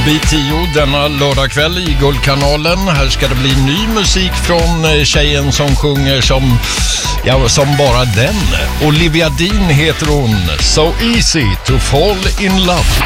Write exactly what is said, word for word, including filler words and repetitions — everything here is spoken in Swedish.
förbi tio denna lördagkväll i Guldkanalen. Här ska det bli ny musik från tjejen som sjunger som, ja, som bara den. Olivia Dean heter hon. So easy to fall in love.